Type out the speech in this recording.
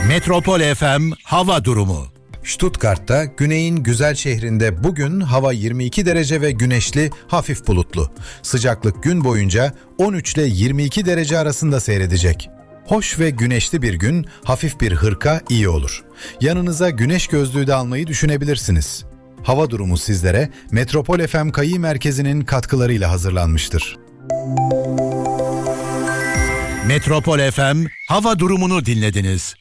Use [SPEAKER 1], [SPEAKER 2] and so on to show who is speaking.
[SPEAKER 1] Metropol FM hava durumu.
[SPEAKER 2] Stuttgart'ta güneyin güzel şehrinde bugün hava 22 derece ve güneşli, hafif bulutlu. Sıcaklık gün boyunca 13 ile 22 derece arasında seyredecek. Hoş ve güneşli bir gün, hafif bir hırka iyi olur. Yanınıza güneş gözlüğü de almayı düşünebilirsiniz. Hava durumu sizlere Metropol FM Kayı Merkezi'nin katkılarıyla hazırlanmıştır.
[SPEAKER 1] Metropol FM hava durumunu dinlediniz.